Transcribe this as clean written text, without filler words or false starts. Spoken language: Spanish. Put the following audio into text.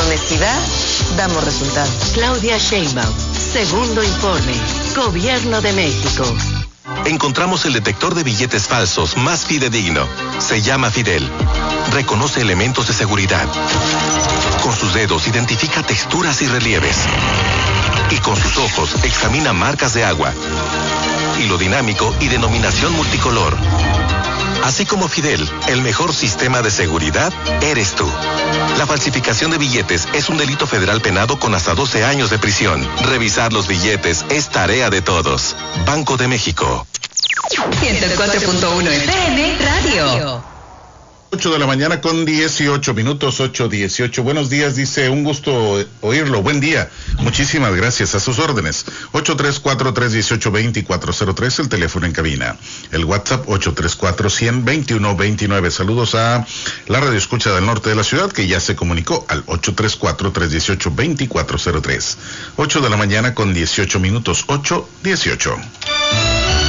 honestidad, damos resultados. Claudia Sheinbaum, segundo informe. Gobierno de México. Encontramos el detector de billetes falsos más fidedigno. Se llama Fidel. Reconoce elementos de seguridad. Con sus dedos identifica texturas y relieves. Y con sus ojos examina marcas de agua. Hilo dinámico y denominación multicolor. Así como Fidel, el mejor sistema de seguridad eres tú. La falsificación de billetes es un delito federal penado con hasta 12 años de prisión. Revisar los billetes es tarea de todos. Banco de México. 104.1 FM Radio. 8 de la mañana con 18 minutos, 8:18. Buenos días, dice, un gusto oírlo. Buen día. Muchísimas gracias, a sus órdenes. 834-318-2403, el teléfono en cabina. El WhatsApp 834-100-2129. Saludos a la radio escucha del norte de la ciudad que ya se comunicó al 834-318-2403. 8 de la mañana con 18 minutos, 8:18.